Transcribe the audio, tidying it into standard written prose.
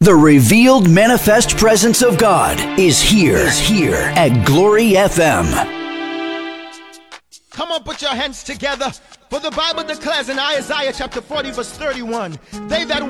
The revealed manifest presence of God is here at Glory FM. Come on, put your hands together. For the Bible declares in Isaiah chapter 40 verse 31, they that